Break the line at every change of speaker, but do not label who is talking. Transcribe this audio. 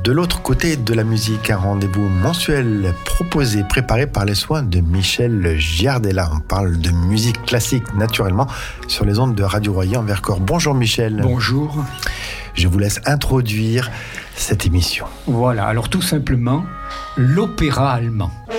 De l'autre côté de la musique, un rendez-vous mensuel proposé, préparé par les soins de Michel Giardella. On parle de musique classique, naturellement, sur les ondes de Radio Royer en Vercors. Bonjour Michel.
Bonjour.
Je vous laisse introduire cette émission.
Voilà, alors tout simplement, l'opéra allemand.